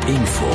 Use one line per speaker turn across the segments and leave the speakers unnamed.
Info.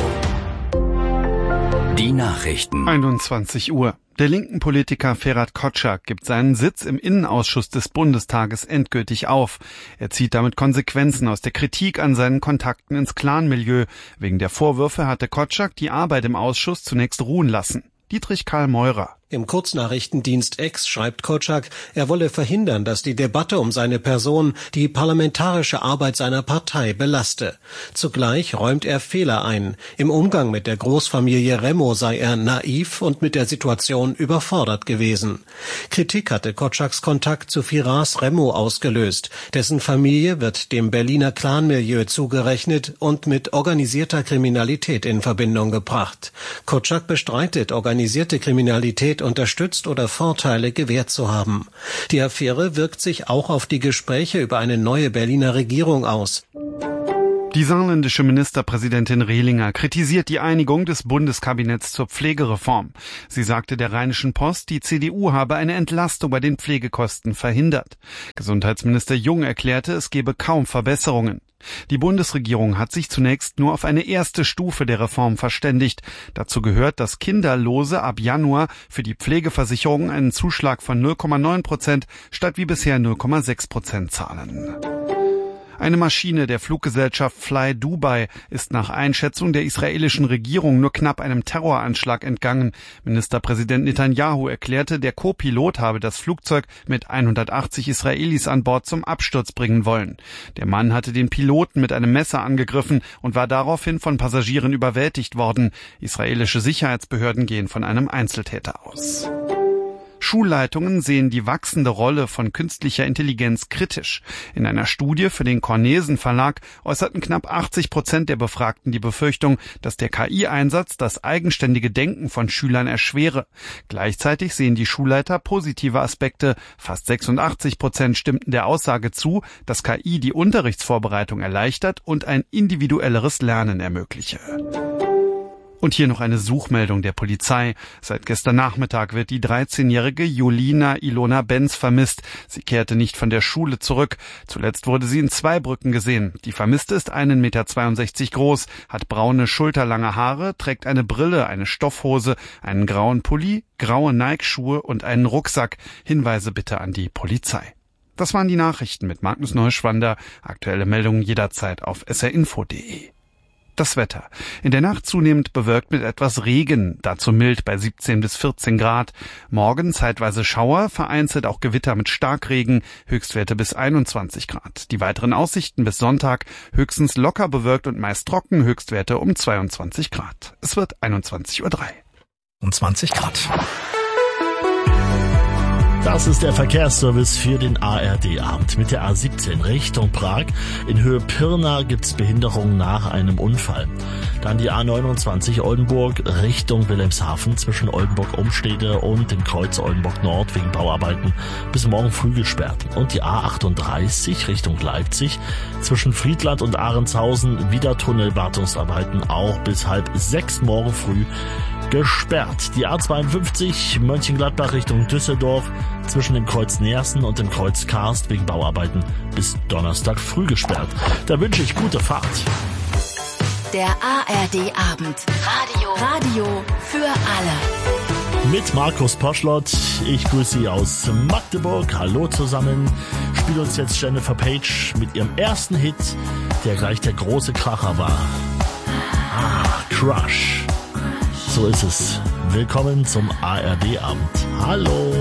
Die Nachrichten.
21 Uhr. Der linken Politiker Ferhat Kotschak gibt seinen Sitz im Innenausschuss des Bundestages endgültig auf. Er zieht damit Konsequenzen aus der Kritik an seinen Kontakten ins Clanmilieu. Wegen der Vorwürfe hatte Kotschak die Arbeit im Ausschuss zunächst ruhen lassen. Dietrich Karl Meurer.
Im Kurznachrichtendienst X schreibt Kotschak, er wolle verhindern, dass die Debatte um seine Person die parlamentarische Arbeit seiner Partei belaste. Zugleich räumt er Fehler ein. Im Umgang mit der Großfamilie Remo sei er naiv und mit der Situation überfordert gewesen. Kritik hatte Kotschaks Kontakt zu Firas Remo ausgelöst. Dessen Familie wird dem Berliner Clanmilieu zugerechnet und mit organisierter Kriminalität in Verbindung gebracht. Kotschak bestreitet, organisierte Kriminalität unterstützt oder Vorteile gewährt zu haben. Die Affäre wirkt sich auch auf die Gespräche über eine neue Berliner Regierung aus.
Die saarländische Ministerpräsidentin Rehlinger kritisiert die Einigung des Bundeskabinetts zur Pflegereform. Sie sagte der Rheinischen Post, die CDU habe eine Entlastung bei den Pflegekosten verhindert. Gesundheitsminister Jung erklärte, es gebe kaum Verbesserungen. Die Bundesregierung hat sich zunächst nur auf eine erste Stufe der Reform verständigt. Dazu gehört, dass Kinderlose ab Januar für die Pflegeversicherung einen Zuschlag von 0,9% statt wie bisher 0,6% zahlen. Eine Maschine der Fluggesellschaft Fly Dubai ist nach Einschätzung der israelischen Regierung nur knapp einem Terroranschlag entgangen. Ministerpräsident Netanyahu erklärte, der Co-Pilot habe das Flugzeug mit 180 Israelis an Bord zum Absturz bringen wollen. Der Mann hatte den Piloten mit einem Messer angegriffen und war daraufhin von Passagieren überwältigt worden. Israelische Sicherheitsbehörden gehen von einem Einzeltäter aus. Schulleitungen sehen die wachsende Rolle von künstlicher Intelligenz kritisch. In einer Studie für den Cornesen Verlag äußerten knapp 80% der Befragten die Befürchtung, dass der KI-Einsatz das eigenständige Denken von Schülern erschwere. Gleichzeitig sehen die Schulleiter positive Aspekte. Fast 86% stimmten der Aussage zu, dass KI die Unterrichtsvorbereitung erleichtert und ein individuelleres Lernen ermögliche. Und hier noch eine Suchmeldung der Polizei. Seit gestern Nachmittag wird die 13-jährige Julina Ilona Benz vermisst. Sie kehrte nicht von der Schule zurück. Zuletzt wurde sie in Zweibrücken gesehen. Die Vermisste ist 1,62 Meter groß, hat braune, schulterlange Haare, trägt eine Brille, eine Stoffhose, einen grauen Pulli, graue Nike-Schuhe und einen Rucksack. Hinweise bitte an die Polizei. Das waren die Nachrichten mit Magnus Neuschwander. Aktuelle Meldungen jederzeit auf srinfo.de. Das Wetter. In der Nacht zunehmend bewölkt mit etwas Regen, dazu mild bei 17 bis 14 Grad. Morgen zeitweise Schauer, vereinzelt auch Gewitter mit Starkregen, Höchstwerte bis 21 Grad. Die weiteren Aussichten bis Sonntag, höchstens locker bewölkt und meist trocken, Höchstwerte um 22 Grad. Es wird 21:03 Uhr.
Und 20 Grad. Das ist der Verkehrsservice für den ARD-Abend mit der A17 Richtung Prag. In Höhe Pirna gibt's Behinderung nach einem Unfall. Dann die A29 Oldenburg Richtung Wilhelmshaven zwischen Oldenburg-Umstede und dem Kreuz Oldenburg-Nord wegen Bauarbeiten bis morgen früh gesperrt. Und die A38 Richtung Leipzig zwischen Friedland und Ahrenshausen wieder Tunnelwartungsarbeiten auch bis 5:30 morgen früh gesperrt. Die A52 Mönchengladbach Richtung Düsseldorf zwischen dem Kreuz Neersen und dem Kreuz Karst wegen Bauarbeiten bis Donnerstag früh gesperrt. Da wünsche ich gute Fahrt.
Der ARD-Abend. Radio für alle.
Mit Markus Poschlott. Ich grüße Sie aus Magdeburg. Hallo zusammen. Spielt uns jetzt Jennifer Page mit ihrem ersten Hit, der gleich der große Kracher war. Crush. So ist es. Willkommen zum ARD-Abend. Hallo.